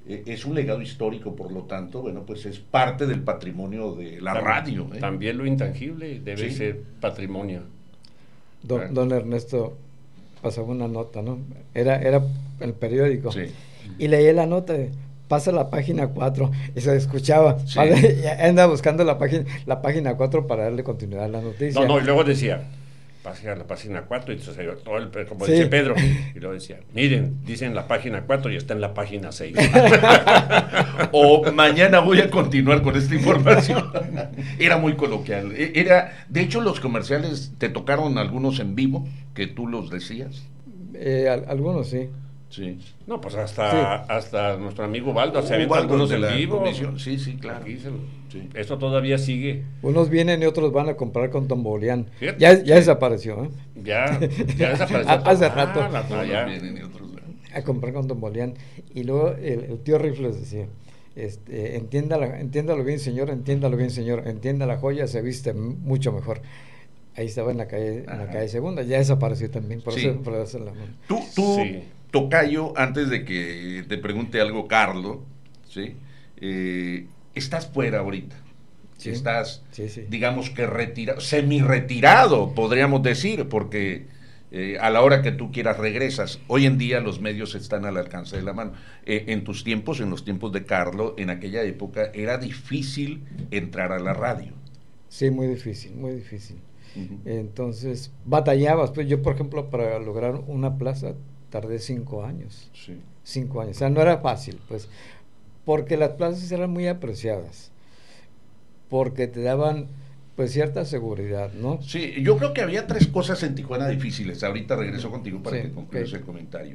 es un legado histórico, por lo tanto, bueno, pues es parte del patrimonio de la radio. También lo intangible debe ser patrimonio. Don Ernesto pasaba una nota, ¿no? Era el periódico. Sí. Y leía la nota, pasa la página 4, y se escuchaba. Sí. Anda buscando la página 4 para darle continuidad a la noticia. No, y luego decía, pasa a la página 4, y entonces todo como dice Pedro, y luego decía, miren, dicen la página 4 y está en la página 6. O mañana voy a continuar con esta información. Era muy coloquial. De hecho, los comerciales, ¿te tocaron algunos en vivo que tú los decías? Algunos sí. Sí. No, pues hasta nuestro amigo Baldo se avienta algunos en vivo. Sí, claro. Esto todavía sigue. Unos vienen y otros van a comprar con Tombolián. Ya desapareció, ¿eh? Ya desapareció. Hace rato. Ya vienen y otros van a comprar con Tombolián. Y luego el tío Rifles decía, entiéndalo bien, señor, entienda la joya, se viste mucho mejor. Ahí estaba en la calle Segunda, ya desapareció también. Por eso Tú tocayo, antes de que te pregunte algo, Carlos, ¿sí? Estás fuera ahorita. Sí. Estás, digamos que semi-retirado, podríamos decir, porque a la hora que tú quieras regresas. Hoy en día los medios están al alcance de la mano. En tus tiempos, en los tiempos de Carlos, en aquella época, era difícil entrar a la radio. Sí, muy difícil, muy difícil. Uh-huh. Entonces, batallabas. Pues yo, por ejemplo, para lograr una plaza, tardé 5 años. Sí. 5 años. O sea, no era fácil, pues, porque las plazas eran muy apreciadas, porque te daban, pues, cierta seguridad, ¿no? Sí, yo creo que había 3 cosas en Tijuana difíciles. Ahorita regreso contigo para que concluyas el comentario.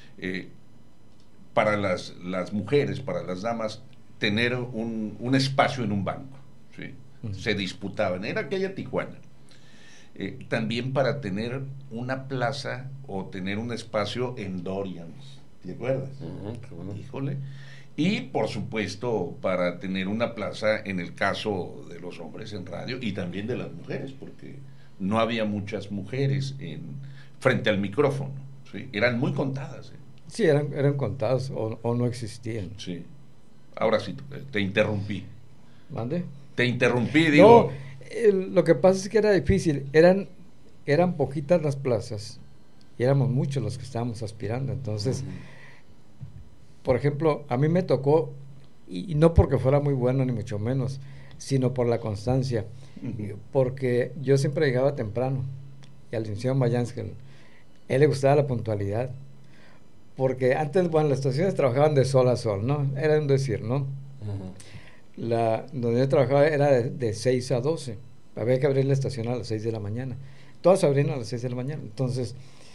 Para las mujeres, para las damas, tener un espacio en un banco, ¿sí? Uh-huh. Se disputaban. Era aquella Tijuana. También para tener una plaza o tener un espacio en Dorians, ¿te acuerdas? Uh-huh, bueno. Híjole. Y por supuesto para tener una plaza en el caso de los hombres en radio y también de las mujeres, porque no había muchas mujeres frente al micrófono, ¿sí? Eran muy contadas. Sí, eran contadas o no existían. Sí. Ahora sí, te interrumpí. ¿Mande? Te interrumpí, digo. No. Lo que pasa es que era difícil, eran poquitas las plazas y éramos muchos los que estábamos aspirando. Entonces, por ejemplo, a mí me tocó, y no porque fuera muy bueno ni mucho menos, sino por la constancia, porque yo siempre llegaba temprano, y al licenciado Mayanskel, él le gustaba la puntualidad, porque antes, bueno, las estaciones trabajaban de sol a sol, ¿no? Era un decir, ¿no? Donde yo trabajaba era de 6 a 12. Había que abrir la estación a las 6 de la mañana. Todas abrían a las 6 de la mañana. Entonces,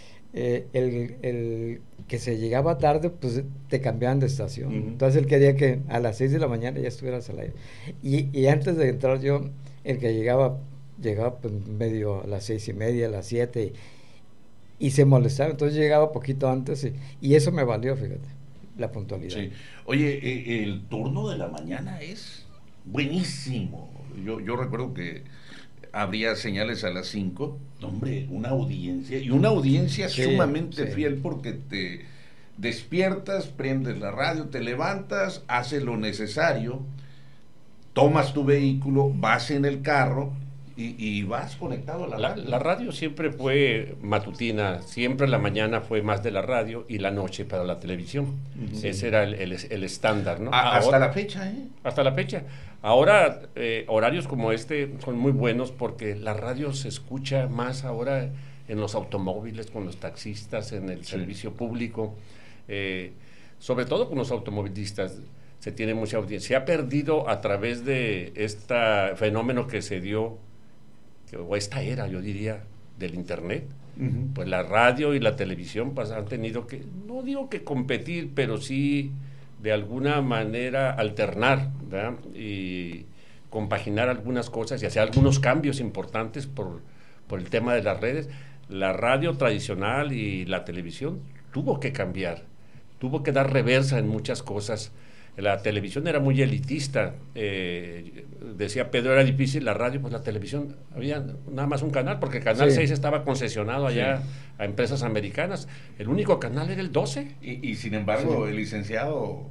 el que se llegaba tarde, pues te cambiaban de estación. Entonces, él quería que a las 6 de la mañana ya estuvieras al aire. Y antes de entrar yo, el que llegaba pues medio a las 6:30, a las 7, y se molestaba. Entonces, llegaba poquito antes y eso me valió, fíjate, la puntualidad. Sí. Oye, el turno de la mañana es buenísimo. Yo recuerdo que habría señales a las 5. Hombre, una audiencia sumamente fiel, porque te despiertas, prendes la radio, te levantas, haces lo necesario, tomas tu vehículo, vas en el carro y vas conectado a la radio. La radio siempre fue matutina, siempre la mañana fue más de la radio y la noche para la televisión. Ese era el estándar, ¿no? Hasta la fecha, Hasta la fecha. Ahora, horarios como este son muy buenos porque la radio se escucha más ahora en los automóviles, con los taxistas, en el servicio público, sobre todo con los automovilistas. Se tiene mucha audiencia. Se ha perdido a través de este fenómeno que se dio, o esta era, yo diría, del internet. Pues la radio y la televisión pues han tenido que, no digo que competir, pero sí de alguna manera alternar, ¿verdad? Y compaginar algunas cosas y hacer algunos cambios importantes por el tema de las redes. La radio tradicional y la televisión tuvo que cambiar, tuvo que dar reversa en muchas cosas. La televisión era muy elitista, decía Pedro, era difícil. La radio, pues la televisión, había nada más un canal, porque Canal 6 estaba concesionado allá a empresas americanas. El único canal era el 12. Y sin embargo, el licenciado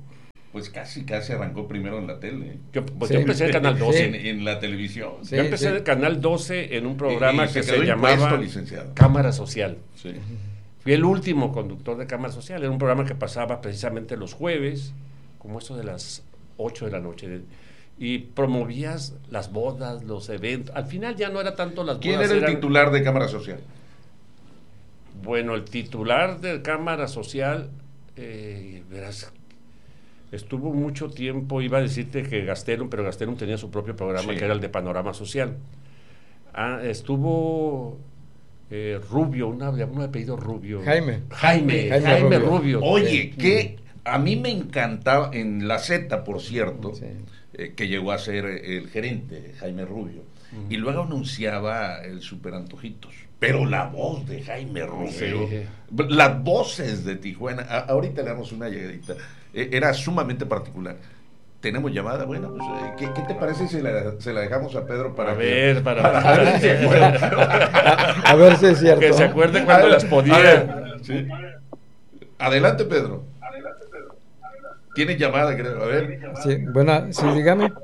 Pues casi arrancó primero en la tele. Yo empecé en Canal 12. Sí. En la televisión. Yo empecé en Canal 12 en un programa que se llamaba licenciado. Cámara Social. Sí. Fui el último conductor de Cámara Social. Era un programa que pasaba precisamente los jueves, como eso de las 8 de la noche. Y promovías las bodas, los eventos. Al final ya no era tanto las bodas. ¿Quién era el titular de Cámara Social? Bueno, el titular de Cámara Social, verás, estuvo mucho tiempo, iba a decirte que Gastelum, pero Gastelum tenía su propio programa, que era el de Panorama Social. Estuvo Rubio, un apellido Rubio. Jaime Rubio. Oye, que a mí me encantaba, en la Z, por cierto, que llegó a ser el gerente, Jaime Rubio, y luego anunciaba el Super Antojitos. Pero la voz de Jaime Rubio, las voces de Tijuana, ahorita le damos una llegadita, era sumamente particular. ¿Tenemos llamada? Bueno, pues, ¿qué te parece si se la dejamos a Pedro para ver si se acuerda? A ver si es cierto. Que se acuerde cuando las podía. Sí. Adelante, Pedro. ¿Tiene llamada, creo? A ver. Sí, buena, sí, dígame. No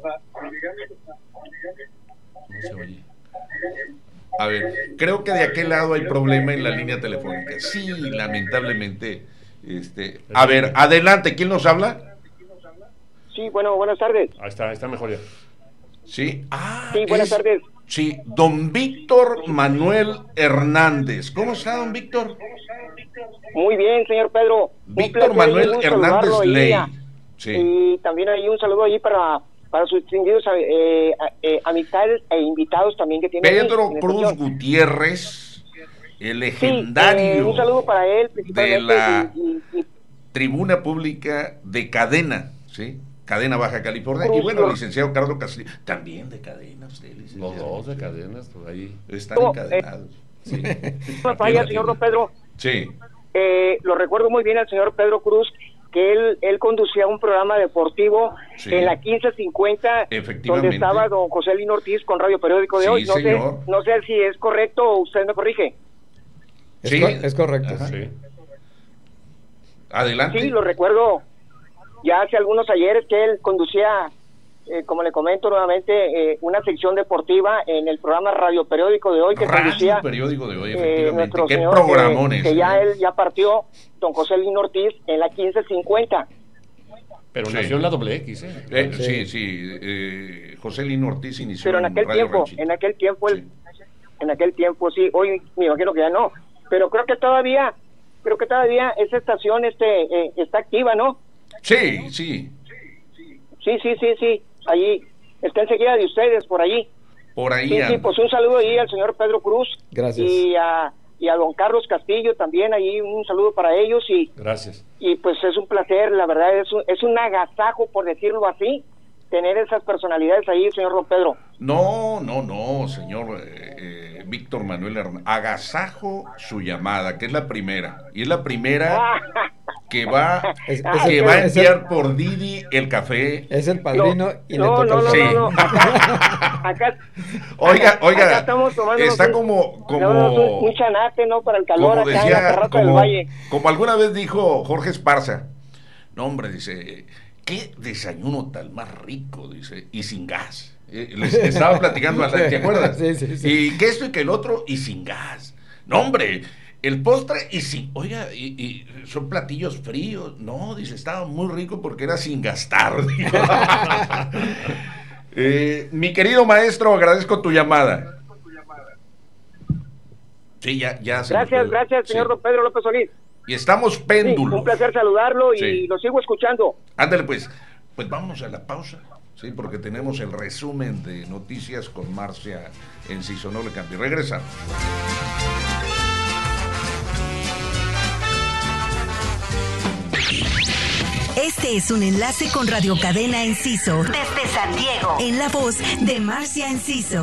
se oye. A ver, creo que de aquel lado hay problema en la línea telefónica. Sí, lamentablemente. A ver, adelante, ¿quién nos habla? Sí, bueno, buenas tardes. Ahí está mejor ya. Sí. Sí, buenas tardes. Sí, don Víctor Manuel Hernández. ¿Cómo está, don Víctor? Muy bien, señor Pedro. Víctor Manuel Hernández Ley. Sí. Y también hay un saludo allí para sus distinguidos amistades e invitados también que tiene. Pedro Cruz Gutiérrez, el legendario. Sí, un saludo para él, principalmente. De la tribuna pública de Cadena, ¿sí? Cadena Baja California. Y bueno, el licenciado Carlos Castillo, también de Cadena, usted, licenciado. Los dos de Cadenas, por ahí. Están encadenados. Sí. No falla, señor don Pedro. Sí. Lo recuerdo muy bien al señor Pedro Cruz, que él conducía un programa deportivo en la 1550, donde estaba don José Lino Ortiz con Radio Periódico de Hoy. No sé si es correcto o usted me corrige. Sí, es correcto. Sí. Adelante. Sí, lo recuerdo ya hace algunos ayeres que él conducía, como le comento nuevamente, una sección deportiva en el programa Radio Periódico de Hoy que conducía Periódico de Hoy, efectivamente. Qué programones. Que ya partió don José Lino Ortiz en la 1550. Pero nació en la doble X, José Lino Ortiz inició. Pero en aquel tiempo, sí, hoy me imagino que ya no, pero creo que todavía esa estación está activa, ¿no? Sí. Sí. Allí está enseguida de ustedes, por allí. Por ahí. Sí, pues un saludo ahí al señor Pedro Cruz. Gracias. Y a don Carlos Castillo también, ahí un saludo para ellos. Gracias. Y pues es un placer, la verdad, es un agasajo, por decirlo así, tener esas personalidades ahí, señor don Pedro. No, señor Víctor Manuel Hernández. Agasajo su llamada, que es la primera. Y es la primera que va a enviar por Didi el café. Es el padrino y le toca no. Acá oiga, acá estamos tomando está como un chanate, ¿no? Para el calor como acá decía, en la terraza del Valle. Como alguna vez dijo Jorge Esparza. No, hombre, dice, qué desayuno tan más rico, dice, y sin gas. Les estaba platicando, ¿te acuerdas? Sí. Y que esto y que el otro, y sin gas. No, hombre, el postre y sin... Oiga, y son platillos fríos. No, dice, estaba muy rico porque era sin gastar. Mi querido maestro, agradezco tu llamada. Sí, ya. Gracias, señor don Pedro López Solís. Y estamos péndulos. Sí, un placer saludarlo y lo sigo escuchando. Ándale, pues vámonos a la pausa. Sí, porque tenemos el resumen de noticias con Marcia Enciso. No le cambie. Regresamos. Este es un enlace con Radio Cadena Enciso desde San Diego, en la voz de Marcia Enciso.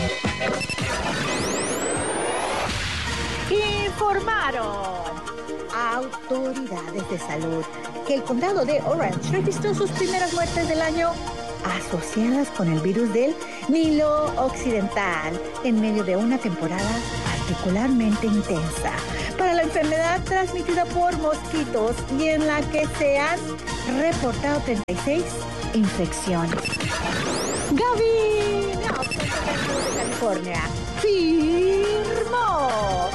Informaron autoridades de salud que el condado de Orange registró sus primeras muertes del año asociadas con el virus del Nilo Occidental en medio de una temporada particularmente intensa. para la enfermedad transmitida por mosquitos y en la que se han reportado 36 infecciones. Gabinete de California firmó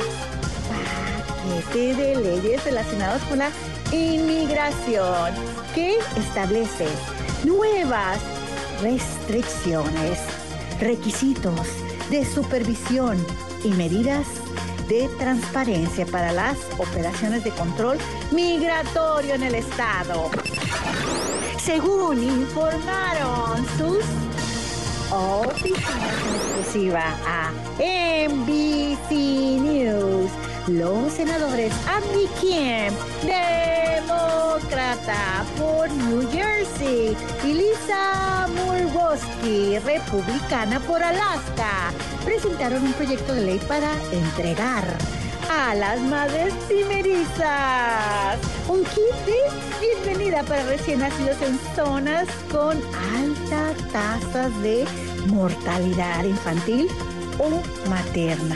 un paquete de leyes relacionadas con la inmigración que establece nuevas restricciones, requisitos de supervisión y medidas de transparencia para las operaciones de control migratorio en el estado. Según informaron sus oficinas en exclusiva a NBC News, los senadores Andy Kim, demócrata por New Jersey, y Lisa Murkowski, republicana por Alaska, presentaron un proyecto de ley para entregar a las madres primerizas un kit de bienvenida para recién nacidos en zonas con altas tasas de mortalidad infantil o materna.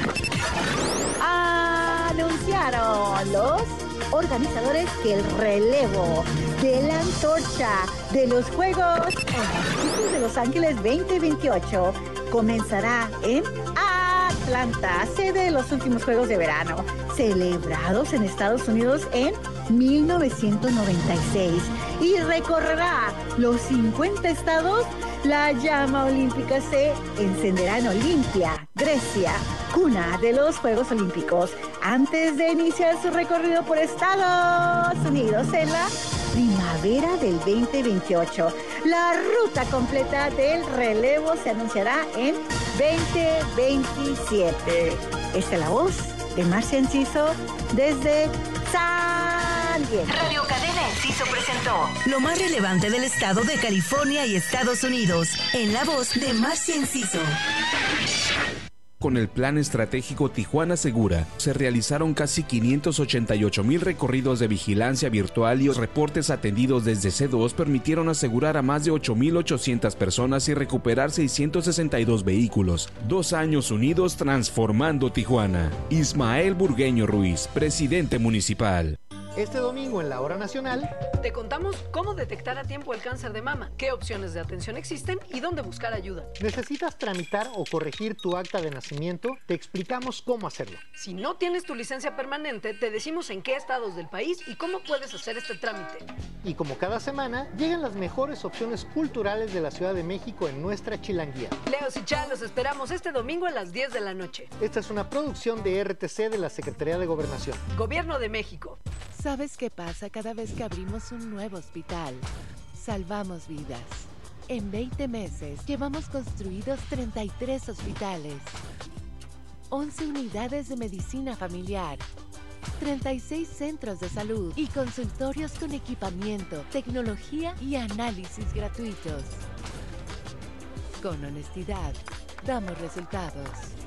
Anunciaron los organizadores que el relevo de la antorcha de los Juegos Olímpicos de Los Ángeles 2028 comenzará en Atlanta, sede de los últimos Juegos de Verano, celebrados en Estados Unidos en 1996, y recorrerá los 50 estados. La llama olímpica se encenderá en Olimpia, Grecia, cuna de los Juegos Olímpicos, antes de iniciar su recorrido por Estados Unidos en la primavera del 2028. La ruta completa del relevo se anunciará en 2027. Esta es la voz de Marcia Enciso desde San Diego. Radio Cadena Enciso presentó lo más relevante del estado de California y Estados Unidos, en la voz de Marcia Enciso. Con el Plan Estratégico Tijuana Segura, se realizaron casi 588,000 recorridos de vigilancia virtual y los reportes atendidos desde C2 permitieron asegurar a más de 8,800 personas y recuperar 662 vehículos. 2 años unidos transformando Tijuana. Ismael Burgueño Ruiz, presidente municipal. Este domingo en la Hora Nacional te contamos cómo detectar a tiempo el cáncer de mama, qué opciones de atención existen y dónde buscar ayuda. ¿Necesitas tramitar o corregir tu acta de nacimiento? Te explicamos cómo hacerlo. Si no tienes tu licencia permanente, te decimos en qué estados del país y cómo puedes hacer este trámite. Y como cada semana, llegan las mejores opciones culturales de la Ciudad de México en nuestra Chilanguía. Leos y Chá, los esperamos este domingo a las 10 de la noche. Esta es una producción de RTC de la Secretaría de Gobernación. Gobierno de México. ¿Sabes qué pasa cada vez que abrimos un nuevo hospital? Salvamos vidas. En 20 meses llevamos construidos 33 hospitales, 11 unidades de medicina familiar, 36 centros de salud y consultorios con equipamiento, tecnología y análisis gratuitos. Con honestidad, damos resultados.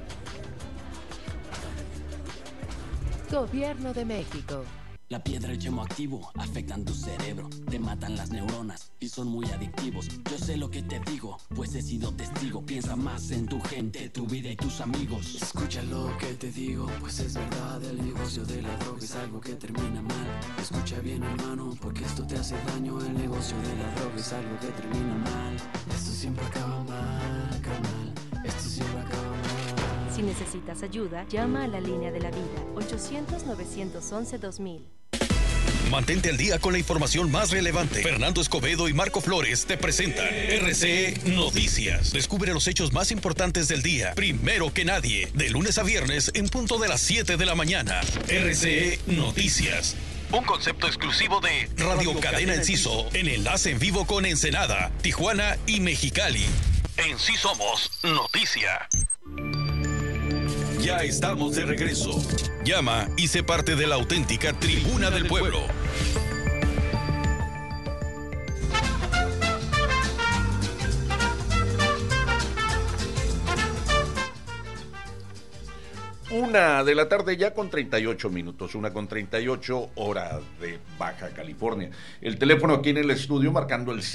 Gobierno de México. La piedra y el yemo activo afectan tu cerebro, te matan las neuronas y son muy adictivos. Yo sé lo que te digo, pues he sido testigo. Piensa más en tu gente, tu vida y tus amigos. Escucha lo que te digo, pues es verdad. El negocio de la droga es algo que termina mal. Escucha bien, hermano, porque esto te hace daño. El negocio de la droga es algo que termina mal. Esto siempre acaba mal, carnal. Esto siempre acaba mal. Si necesitas ayuda, llama a la línea de la vida, 800-911-2000. Mantente al día con la información más relevante. Fernando Escobedo y Marco Flores te presentan RCE Noticias. Descubre los hechos más importantes del día, primero que nadie, de lunes a viernes en punto de las 7 de la mañana. RCE Noticias. Un concepto exclusivo de Radio Cadena Enciso, en enlace en vivo con Ensenada, Tijuana y Mexicali. En sí somos noticia. Ya estamos de regreso. Llama y sé parte de la auténtica Tribuna del Pueblo. 1 de la tarde ya con 38 minutos, 1:38 hora de Baja California. El teléfono aquí en el estudio marcando el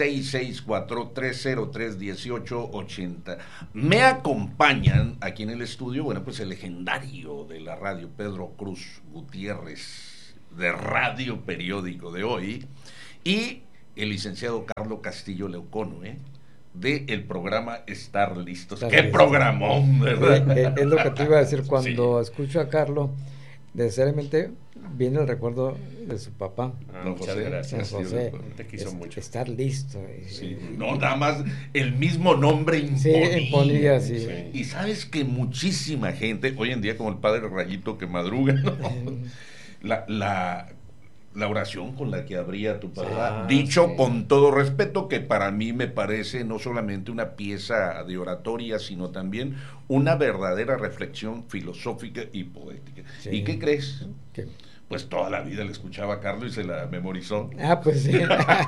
664-303-1880. Me acompañan aquí en el estudio, bueno, pues el legendario de la radio, Pedro Cruz Gutiérrez, de Radio Periódico de Hoy, y el licenciado Carlos Castillo Leucono, de el programa Estar Listos. ¡Qué programón, verdad! Es lo que te iba a decir cuando escucho a Carlos, necesariamente viene el recuerdo de su papá. Muchas gracias. José, te quiso mucho. Estar listo. Sí. No, nada más el mismo nombre imponía. Sí. Y sabes que muchísima gente, hoy en día como el padre Rayito que madruga, ¿no? La oración con la que abría tu papá, dicho con todo respeto, que para mí me parece no solamente una pieza de oratoria, sino también una verdadera reflexión filosófica y poética. Sí. ¿Y qué crees? ¿Qué? Pues toda la vida le escuchaba a Carlos y se la memorizó. Pues sí.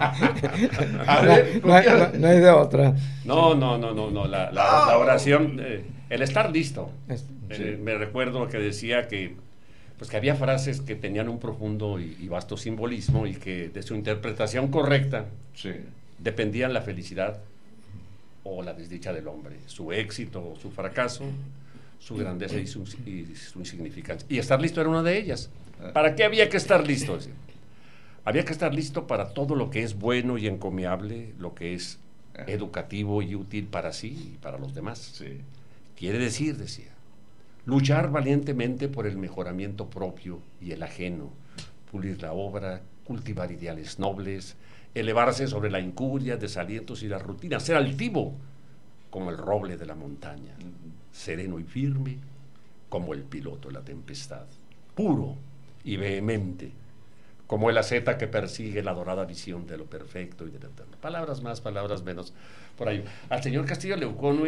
A ver, no hay de otra. No, la oración, el estar listo. Me recuerdo que decía que pues que había frases que tenían un profundo y vasto simbolismo y que de su interpretación correcta dependían la felicidad o la desdicha del hombre, su éxito o su fracaso, su grandeza y su insignificancia. Y estar listo era una de ellas. ¿Para qué había que estar listo? Había que estar listo para todo lo que es bueno y encomiable, lo que es educativo y útil para sí y para los demás. Sí. Quiere decir, decía, luchar valientemente por el mejoramiento propio y el ajeno, pulir la obra, cultivar ideales nobles, elevarse sobre la incuria, desalientos y la rutina, ser altivo como el roble de la montaña, sereno y firme como el piloto de la tempestad, puro y vehemente como el asceta que persigue la dorada visión de lo perfecto y de lo eterno. Palabras más, palabras menos, por ahí. Al señor Castillo Leucono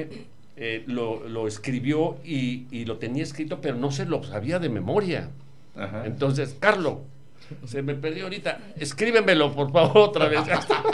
lo escribió y lo tenía escrito, pero no se lo sabía de memoria. Ajá. Entonces, Carlos, se me perdió ahorita, escríbemelo por favor otra vez.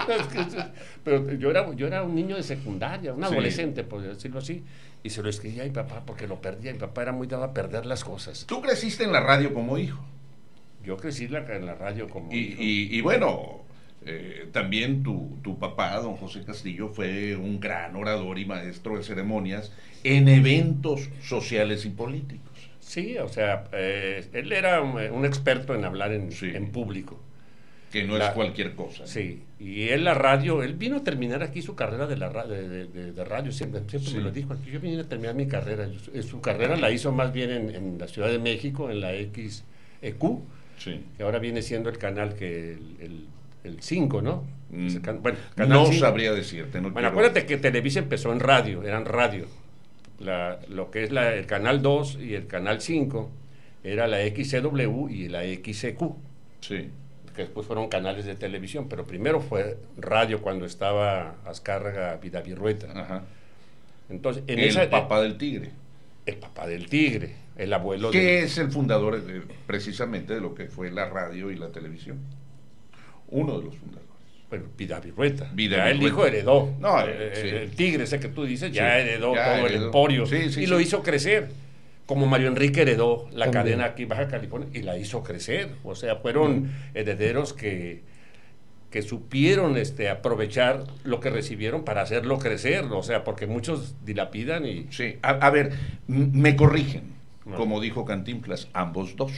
Pero yo era un niño de secundaria, un adolescente, por decirlo así, y se lo escribía a mi papá porque lo perdía. Mi papá era muy dado a perder las cosas. ¿Tú creciste en la radio como hijo? Yo crecí en la radio como hijo. Y bueno, también tu papá, don José Castillo, fue un gran orador y maestro de ceremonias en eventos sociales y políticos. Sí, o sea, él era un experto en hablar en público. Que no es cualquier cosa. Sí, y él él vino a terminar aquí su carrera de radio, siempre me lo dijo, aquí yo vine a terminar mi carrera. Su carrera la hizo más bien en la Ciudad de México, en la XEQ, que ahora viene siendo el canal que el 5, ¿no? Bueno, no 5. Sabría decirte. Bueno, acuérdate que Televisa empezó en radio, eran radio. Lo que es el canal 2 y el canal 5 era la XCW y la XEQ. Sí. Que después fueron canales de televisión, pero primero fue radio cuando estaba Azcárraga Vidavirrueta. Ajá. Entonces, papá del Tigre. El papá del Tigre, el abuelo que es el fundador precisamente de lo que fue la radio y la televisión. Uno de los fundadores. Bueno, Vidavirrueta. El hijo heredó. No, el Tigre, ese que tú dices, ya heredó todo el emporio. Y lo hizo crecer. Como Mario Enrique heredó la cadena aquí en Baja California y la hizo crecer. O sea, fueron herederos que supieron aprovechar lo que recibieron para hacerlo crecer. O sea, porque muchos dilapidan y... Sí, a ver, me corrigen. Como dijo Cantinflas, ambos dos.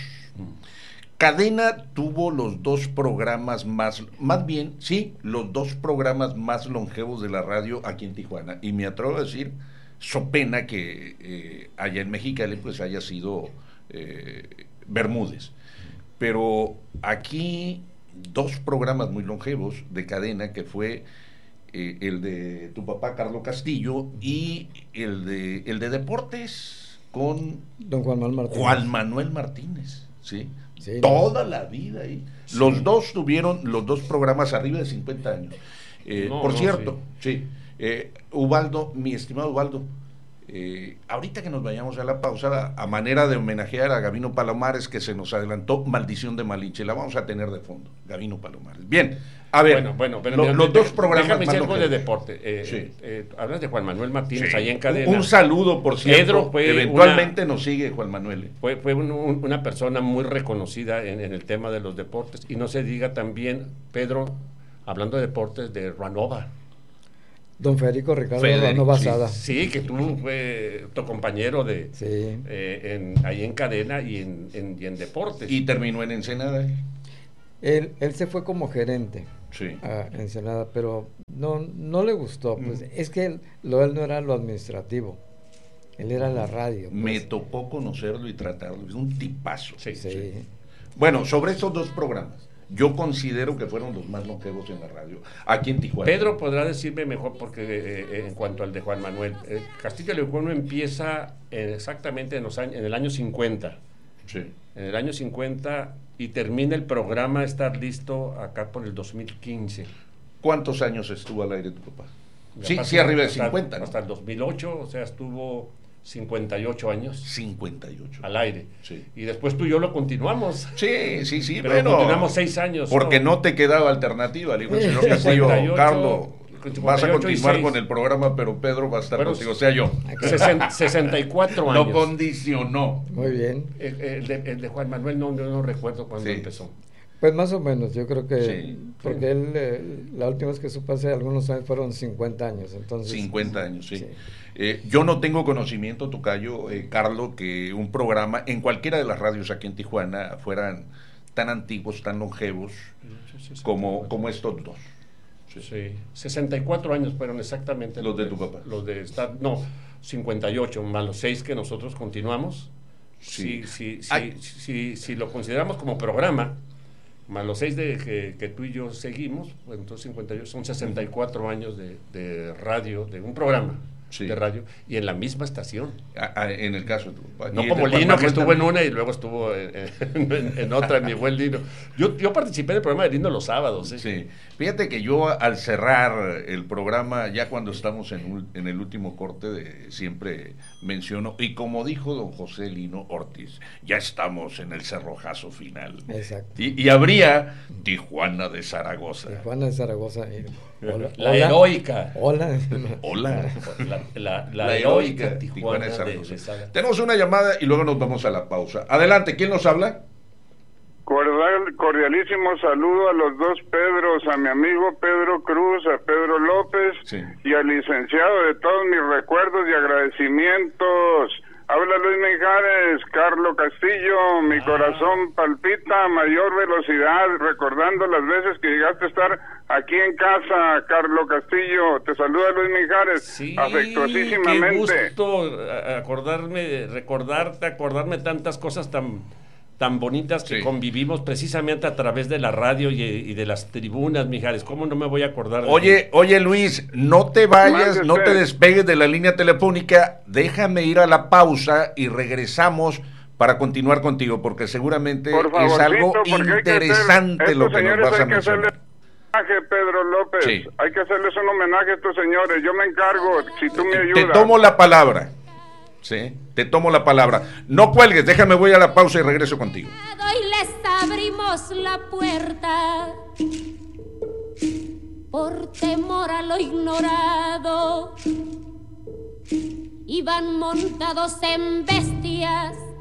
Cadena tuvo los dos programas más longevos de la radio aquí en Tijuana. Y me atrevo a decir, so pena que allá en Mexicali pues haya sido Bermúdez. Pero aquí dos programas muy longevos de cadena, que fue el de tu papá Carlos Castillo y el de deportes con don Juan Manuel Martínez, ¿sí? Sí, toda la vida ahí. Sí. Los dos tuvieron los dos programas arriba de 50 años. Por cierto, Ubaldo, mi estimado Ubaldo, Ahorita que nos vayamos a la pausa, a manera de homenajear a Gabino Palomares, que se nos adelantó, Maldición de Malinche, la vamos a tener de fondo, Gabino Palomares. Bien, a ver, los dos programas. Déjame decir algo de deporte. Hablas de Juan Manuel Martínez, sí. ahí en cadena. Un saludo, por cierto, eventualmente nos sigue Juan Manuel. Fue una persona muy reconocida en el tema de los deportes, y no se diga también, Pedro, hablando de deportes, de Ranova. Don Federico Ricardo Ranova Sada. Sí, que tú fue tu compañero de ahí en cadena y en deportes. Y terminó en Ensenada. Él se fue como gerente a Ensenada, pero no le gustó. Pues es que él no era lo administrativo, él era la radio. Pues. Me tocó conocerlo y tratarlo, es un tipazo. Sí. Bueno, sobre estos dos programas, yo considero que fueron los más longevos en la radio, aquí en Tijuana. Pedro podrá decirme mejor, porque en cuanto al de Juan Manuel, Castillo Leocuano empieza exactamente en el año 50. Sí. En el año 50, y termina el programa estar listo acá por el 2015. ¿Cuántos años estuvo al aire tu papá? Sí, arriba de 50. Hasta el 2008, o sea, estuvo 58 años. 58. Al aire. Sí. Y después tú y yo lo continuamos. Sí. Pero bueno, continuamos 6 años. Porque no te quedaba alternativa, le dijo el señor Castillo, Carlos, vas a continuar con el programa, pero Pedro va a estar contigo, o sea, yo. 64 años. Lo condicionó. Muy bien. El de Juan Manuel no recuerdo cuándo empezó. Pues más o menos, yo creo que, porque él, la última vez que supe hace algunos años fueron 50 años, entonces. 50 años, sí. Yo no tengo conocimiento, tocayo, Carlos, que un programa en cualquiera de las radios aquí en Tijuana fueran tan antiguos, tan longevos como estos dos. Sí. 64 años fueron exactamente. ¿Los de tu papá? Los de 58, más los 6 que nosotros continuamos. Si lo consideramos como programa, más los 6 que tú y yo seguimos, pues entonces 58 son 64 años de radio, de un programa de radio, y en la misma estación. En el caso de tu papá. No como Lino, que estuvo en una y luego estuvo en otra, mi buen Lino. Yo participé en el programa de Lino los sábados. Sí. Fíjate que yo, al cerrar el programa, ya cuando estamos en el último corte, siempre menciono, y como dijo don José Lino Ortiz, ya estamos en el cerrojazo final. Exacto. Y habría Tijuana de Zaragoza. Tijuana de Zaragoza. La heroica. Hola. La heroica Tijuana de Zaragoza. Tenemos una llamada y luego nos vamos a la pausa. Adelante, ¿quién nos habla? Cordialísimo saludo a los dos Pedros, a mi amigo Pedro Cruz, a Pedro López y al licenciado, de todos mis recuerdos y agradecimientos. Habla Luis Mijares. Carlos Castillo, mi corazón palpita a mayor velocidad recordando las veces que llegaste a estar aquí en casa. Carlos Castillo, te saluda Luis Mijares, afectuosísimamente. Qué gusto acordarme tantas cosas tan bonitas que convivimos precisamente a través de la radio y de las tribunas, Mijares. ¿Cómo no me voy a acordar de Oye Luis, no te vayas, no te despegues de la línea telefónica, déjame ir a la pausa y regresamos para continuar contigo, porque seguramente es algo interesante lo que nos vas a mencionar. Pedro López, hay que hacerles un homenaje a estos señores, yo me encargo, si tú me ayudas. Te tomo la palabra. Sí, te tomo la palabra. No cuelgues, déjame, voy a la pausa y regreso contigo. Y les abrimos la puerta por temor a lo ignorado. Iban montados en bestias